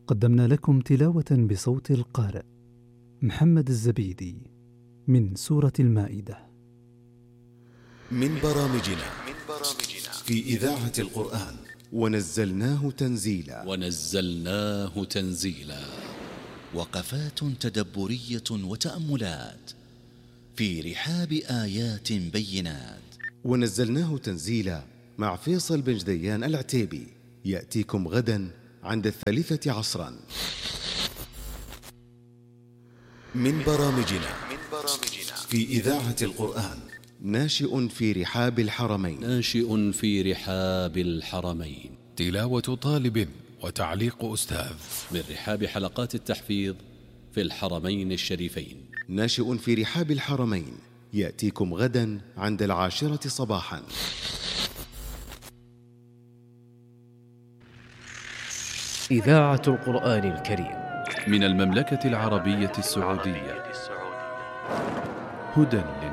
قدمنا لكم تلاوة بصوت القارئ محمد الزبيدي من سورة المائدة. من برامجنا في إذاعة القرآن ونزلناه تنزيلا. وقفات تدبرية وتأملات في رحاب آيات بينات. ونزلناه تنزيلا مع فيصل بن جديان العتيبي، يأتيكم غدا عند 3 عصرا. من برامجنا في إذاعة القرآن ناشئ في رحاب الحرمين. تلاوة طالب وتعليق أستاذ من رحاب حلقات التحفيظ في الحرمين الشريفين. ناشئ في رحاب الحرمين يأتيكم غدا عند 10 صباحا. إذاعة القرآن الكريم من المملكة العربية السعودية. هدى